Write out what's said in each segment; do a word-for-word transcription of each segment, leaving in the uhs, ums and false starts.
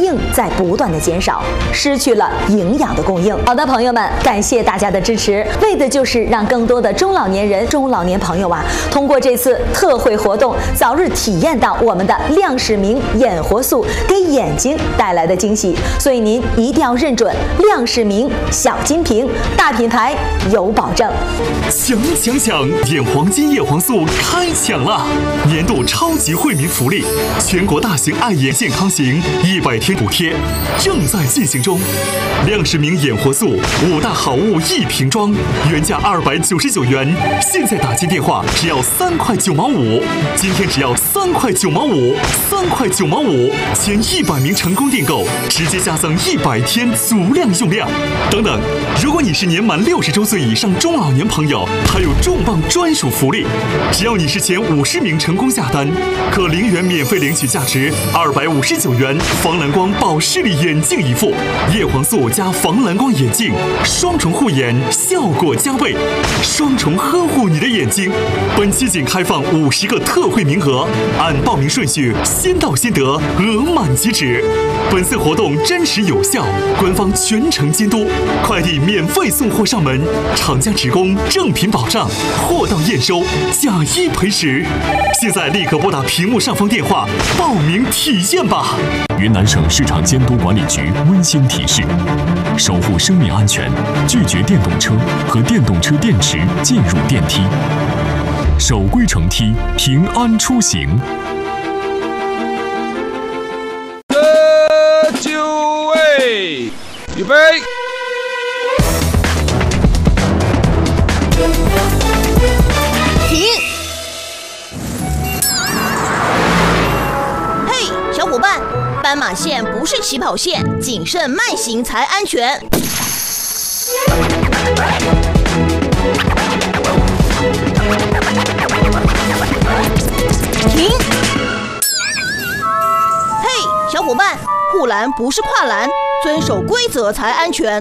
应在不断的减少，失去了营养的供应。好的，朋友们，感谢大家的支持，为的就是让更多的中老年人、中老年朋友啊，通过这次特惠活动，早日体验到我们的亮视明眼活素给眼睛带来的惊喜。所以您一定要认准亮视明小金瓶，大品牌有保证。 抢抢抢！眼黄金叶黄素开抢了！年度超级惠民福利，全国大型爱眼健康行一百天补贴正在进行中。亮视明眼活素五大好物一瓶装，原价二百九十九元，现在打进电话只要三块九毛五，今天只要三块九毛五，三块九毛五，前一百名成功订购直接加赠一百天足量用量。等等，如果你是年满六十周岁以上中老年朋友，还有重磅专属福利，只要你是前五十名成功下单，可零元免费领取价值二百五十九元防蓝光保视力眼镜一副，叶黄素加防蓝光眼镜，双重护眼，效果加倍，双重呵护你的眼睛。本期仅开放五十个特惠名额，按报名顺序先到先得，额满即止。本次活动真实有效，官方全程监督，快递免费送货上门，厂家职工正品保障，货到验收，假一赔十。现在立刻拨打屏幕上方电话报名体验吧。 云南省市场监督管理局温馨提示：守护生命安全，拒绝电动车和电动车电池进入电梯，守规乘梯，平安出行。 喝酒味，预备。 停！嘿，小伙伴，斑马线不是起跑线，谨慎慢行才安全。停！嘿，小伙伴，护栏不是跨栏，遵守规则才安全。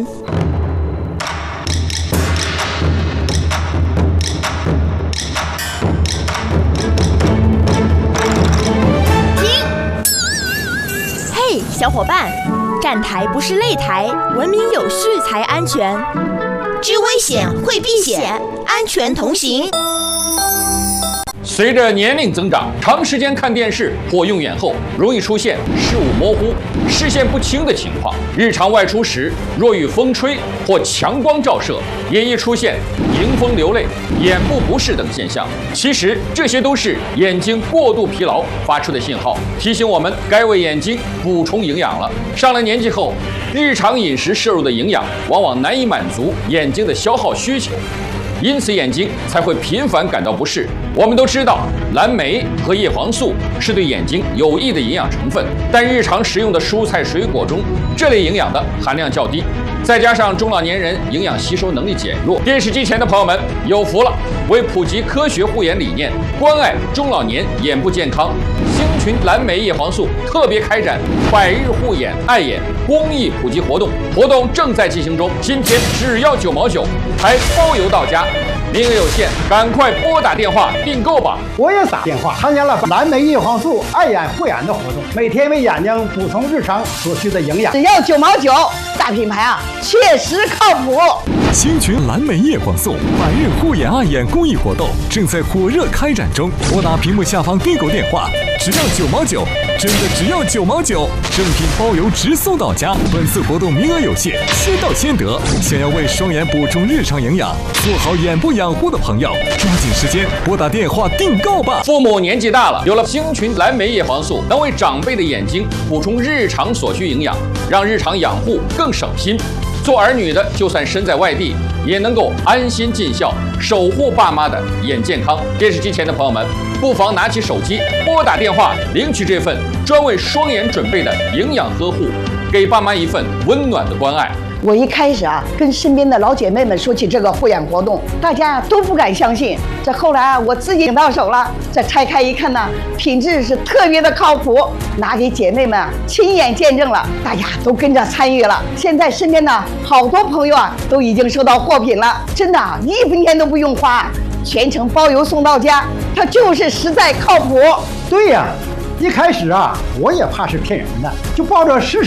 小伙伴，站台不是擂台，文明有序才安全。 知危险，会避险，安全同行。 随着年龄增长，长时间看电视或用眼后，容易出现视物模糊、视线不清的情况。日常外出时，若遇风吹或强光照射，也易出现迎风流泪、眼部不适等现象。其实这些都是眼睛过度疲劳发出的信号，提醒我们该为眼睛补充营养了。上了年纪后，日常饮食摄入的营养往往难以满足眼睛的消耗需求，因此眼睛才会频繁感到不适。我们都知道，蓝莓和叶黄素是对眼睛有益的营养成分，但日常食用的蔬菜水果中，这类营养的含量较低。再加上中老年人营养吸收能力减弱，电视机前的朋友们有福了！为普及科学护眼理念，关爱中老年眼部健康，星群蓝莓叶黄素特别开展百日护眼爱眼公益普及活动，活动正在进行中。今天只要九毛九，还包邮到家。名额有限，赶快拨打电话订购吧！ 我也打电话参加了蓝莓叶黄素爱眼护眼的活动，每天为眼睛补充日常所需的营养， 只要九毛九，大品牌啊，确实靠谱。 星群蓝莓叶黄素百日护眼爱眼公益活动正在火热开展中，拨打屏幕下方订购电话，只要九毛九，真的只要九毛九，正品包邮直送到家。本次活动名额有限，先到先得。想要为双眼补充日常营养，做好眼部养护的朋友，抓紧时间拨打电话订购吧。 父母年纪大了，有了星群蓝莓叶黄素，能为长辈的眼睛补充日常所需营养，让日常养护更省心。做儿女的，就算身在外地，也能够安心尽孝，守护爸妈的眼健康。电视机前的朋友们，不妨拿起手机，拨打电话，领取这份专为双眼准备的营养呵护，给爸妈一份温暖的关爱。 我一开始啊，跟身边的老姐妹们说起这个护眼活动，大家都不敢相信。这后来啊，我自己领到手了，这拆开一看呢，品质是特别的靠谱，拿给姐妹们啊亲眼见证了，大家都跟着参与了。现在身边呢，好多朋友啊都已经收到货品了，真的一分钱都不用花，全程包邮送到家，它就是实在靠谱。 对呀，一开始啊，我也怕是骗人的，就抱着试试